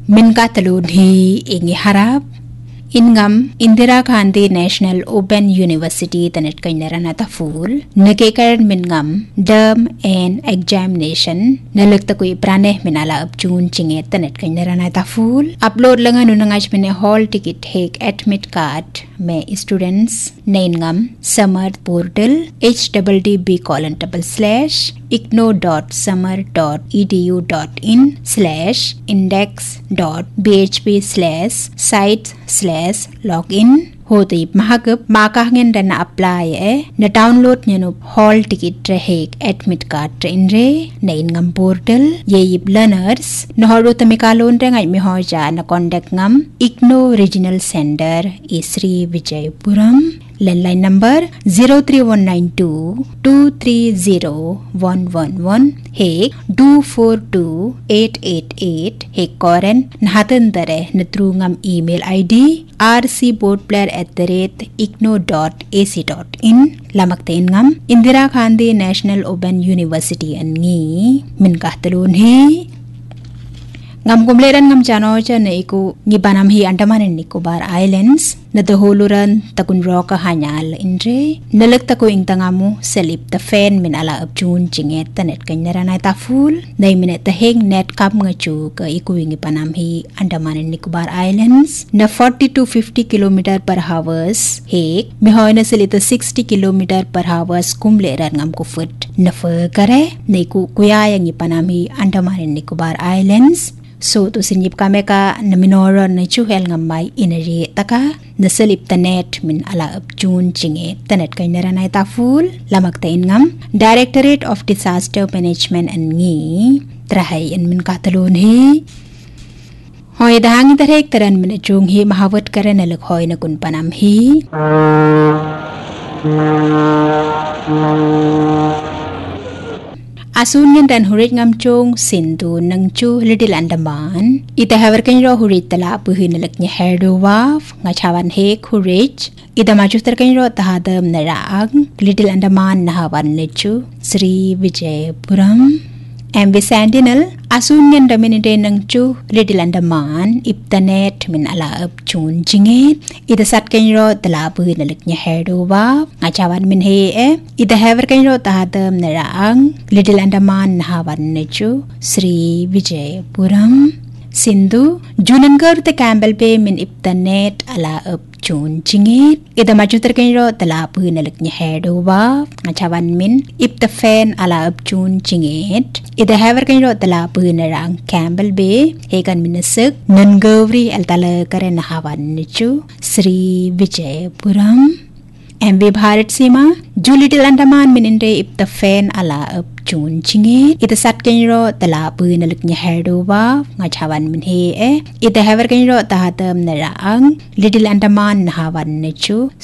min ka talun hi ingi harap ingam Indira Gandhi National Open University tanet kainarana ta full nagekaran mingam derm and examination nalagta ko iprane minala upjun chinget tanet kainarana ta full upload lang anu nangaj mine hall ticket hek admit card me students naingam summer portal http://igno.summer.edu.in/index.php/site/login होती mahagap makahngin dan na apply na download nyo hall ticket rehek admit card train re na ingam portal yeyip learners na horu tamikalon re ngai mi hoja na contact ngam IGNO Regional Center Sri Vijayapuram landline number 03192230111 he 242888 he koren nahatan dare natrungam email id rcboardplayer@igno.ac.in lamaktain ngam Indira Gandhi National Open University angi min kahtalun he ngam kumleran ngam chano cha na iku ngibanam hi Andaman and Nicobar Islands na dahuluran takun roka hanyal inre nalagta ko ing tangamu selip ta fan min ala upjun jinget tanet kanyara na ta full na minute ta heng net kap nga chu ka iku ngibanam hi Andaman and Nicobar Islands na 40 to 50 km per hours hek mihoy na selita 60 km per hours kumleran ngam ko foot na fa kare na iku kuya yang ngibanam hi Andaman and Nicobar Islands so to sinip kame ka na minoron na chuhel ngamay inari taka na selip tanet min ala upjun chinge tanet kay naranay ta full lamaktain ngam Directorate of Disaster Management and ngi trahay an min katalon hi hoy dahang darek taran min chung hi mahawat karan na laghoy na kun panam hi asunyan dan hurit ngam chong Sindhu nang chu Little Andaman ita hawer kan ro hurit tala puhin nalaknya herdowaf ngachawan hek hurit ita majuster kan ro tahadam narang Little Andaman nahawan lechu Sri Vijayapuram MV Sentinel asunyan daminite nang chu Little Andaman iptanet min ala upchun jinget ida sat kan ro tala puhin nalaknya herdowaf ngachawan min he ida hawer kan ro tahadam narang Little Andaman nahawan lechu Sri Vijayapuram Sindhu Junangar te Campbell Bay min iptanet ala upchun jinget ida majuter kan ro tala puhin nalaknya herdowaf ngachawan min ipta fan ala upchun jinget ida hawer kan ro tala puhin narang Campbell Bay hekan minasuk nangawri altala kare nahawan lechu Sri Vijayapuram MV Bharat Sima ju Little Andaman min inde ipta fan ala upchun chinget ita sat kan ro tala puhin nalaknya herdowaf ngachawan min he ita hawer kan ro tahatam narang Little Andaman nahawan lechu